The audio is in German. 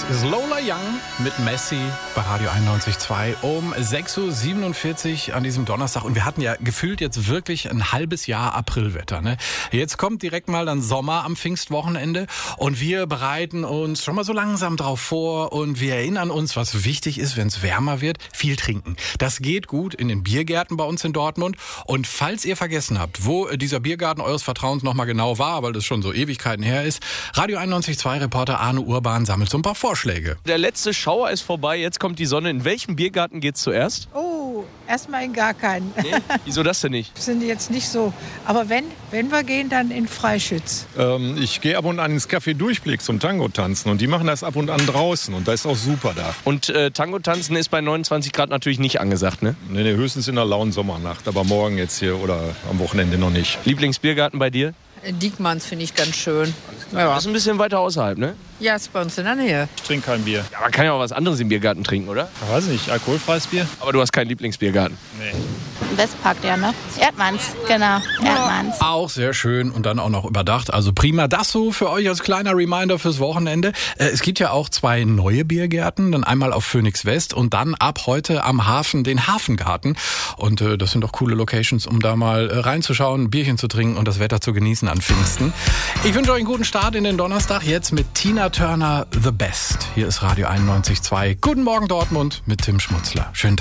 ist Lola Young mit Messi bei Radio 91.2 um 6.47 Uhr an diesem Donnerstag. Und wir hatten ja gefühlt jetzt wirklich ein halbes Jahr Aprilwetter. Ne? Jetzt kommt direkt mal dann Sommer am Pfingstwochenende und wir bereiten uns schon mal so langsam drauf vor und wir erinnern uns, was wichtig ist, wenn es wärmer wird, viel trinken. Das geht gut in den Biergärten bei uns in Dortmund. Und falls ihr vergessen habt, wo dieser Biergarten eures Vertrauens nochmal genau war, weil das schon so Ewigkeiten her ist, Radio 91.2 Reporter Arne Urban sammelt so ein paar Vorschläge. Der letzte Schauer ist vorbei, jetzt kommt die Sonne. In welchem Biergarten geht's zuerst? Oh, erstmal in gar keinen. Nee? Wieso das denn nicht? Sind jetzt nicht so. Aber wenn wir gehen, dann in Freischütz. Ich gehe ab und an ins Café Durchblick zum Tango tanzen und die machen das ab und an draußen und da ist auch super da. Und Tango tanzen ist bei 29 Grad natürlich nicht angesagt, ne? Nee, höchstens in der lauen Sommernacht, aber morgen jetzt hier oder am Wochenende noch nicht. Lieblingsbiergarten bei dir? Diekmanns finde ich ganz schön. Das ist ein bisschen weiter außerhalb, ne? Ja, ist bei uns in der Nähe. Ich trinke kein Bier. Ja, man kann ja auch was anderes im Biergarten trinken, oder? Ich weiß nicht, alkoholfreies Bier? Aber du hast keinen Lieblingsbiergarten. Nee. Westpark, der, ne? Erdmanns, genau. Erdmanns. Auch sehr schön und dann auch noch überdacht. Also prima. Das so für euch als kleiner Reminder fürs Wochenende. Es gibt ja auch 2 neue Biergärten. Dann einmal auf Phoenix West und dann ab heute am Hafen den Hafengarten. Und das sind doch coole Locations, um da mal reinzuschauen, ein Bierchen zu trinken und das Wetter zu genießen an Pfingsten. Ich wünsche euch einen guten Start in den Donnerstag. Jetzt mit Tina Turner The Best. Hier ist Radio 91.2. Guten Morgen Dortmund mit Tim Schmutzler. Schönen